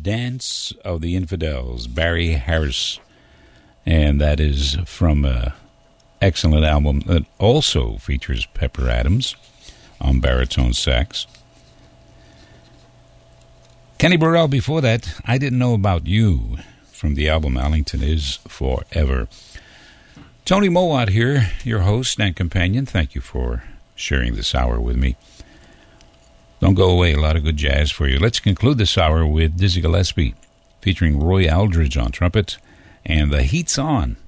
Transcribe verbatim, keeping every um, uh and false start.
Dance of the Infidels, Barry Harris. And that is from an excellent album that also features Pepper Adams on baritone sax. Kenny Burrell before that, I Didn't Know About You, from the album Allington Is Forever. Tony Mowat here, your host and companion. Thank you for sharing this hour with me. Don't go away, a lot of good jazz for you. Let's conclude this hour with Dizzy Gillespie, featuring Roy Aldridge on trumpet, and The Heat's On